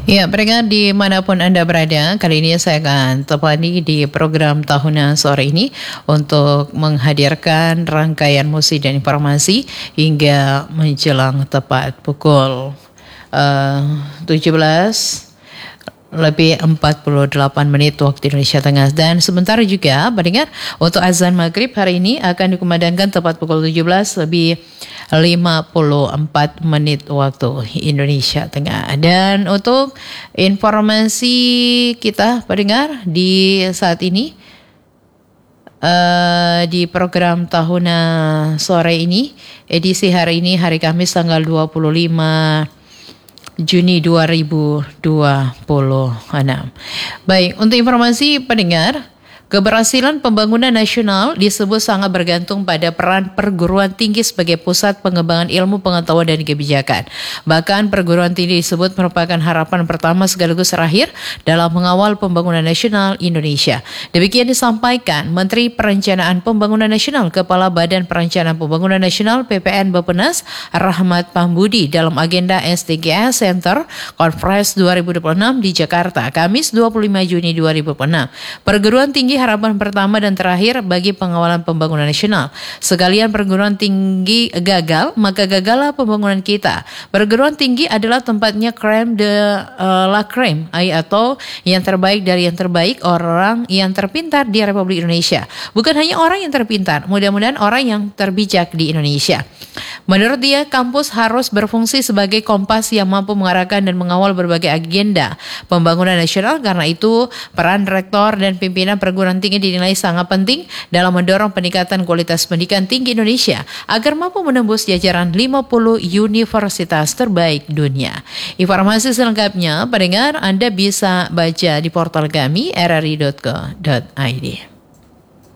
Ya, pendengar dimanapun Anda berada, kali ini saya akan tepani di program tahunan sore ini untuk menghadirkan rangkaian musik dan informasi hingga menjelang tepat pukul 17 lebih 48 menit waktu Indonesia Tengah. Dan sebentar juga pendengar, untuk azan maghrib hari ini akan dikumandangkan tepat pukul 17 lebih 54 menit waktu Indonesia Tengah. Dan untuk informasi kita pendengar di saat ini, di program tahunan sore ini, edisi hari ini hari Kamis tanggal 25 Juni 2026. Baik, untuk informasi pendengar, keberhasilan pembangunan nasional disebut sangat bergantung pada peran perguruan tinggi sebagai pusat pengembangan ilmu pengetahuan dan kebijakan. Bahkan perguruan tinggi disebut merupakan harapan pertama sekaligus terakhir dalam mengawal pembangunan nasional Indonesia. Demikian disampaikan Menteri Perencanaan Pembangunan Nasional, Kepala Badan Perencanaan Pembangunan Nasional PPN Bappenas, Rahmat Pambudi dalam agenda SDGs Center Conference 2026 di Jakarta, Kamis 25 Juni 2026. Perguruan tinggi harapan pertama dan terakhir bagi pengawalan pembangunan nasional. Sekalian perguruan tinggi gagal, maka gagallah pembangunan kita. Perguruan tinggi adalah tempatnya crème de la crème, atau yang terbaik dari yang terbaik orang yang terpintar di Republik Indonesia. Bukan hanya orang yang terpintar, mudah-mudahan orang yang terbijak di Indonesia. Menurut dia, kampus harus berfungsi sebagai kompas yang mampu mengarahkan dan mengawal berbagai agenda pembangunan nasional. Karena itu, peran rektor dan pimpinan perguruan tinggi dinilai sangat penting dalam mendorong peningkatan kualitas pendidikan tinggi Indonesia agar mampu menembus jajaran 50 universitas terbaik dunia. Informasi selengkapnya, pendengar, Anda bisa baca di portal kami rri.co.id.